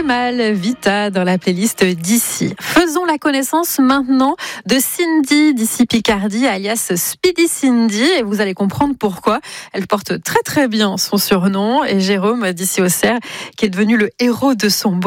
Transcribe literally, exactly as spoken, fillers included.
Kemal Vita dans la playlist d'ici. Faisons la connaissance maintenant de Cindy d'ici Picardie, alias Speedy Cindy, et vous allez comprendre pourquoi. Elle porte très très bien son surnom, et Jérôme d'ici Auxerre, qui est devenu le héros de son beau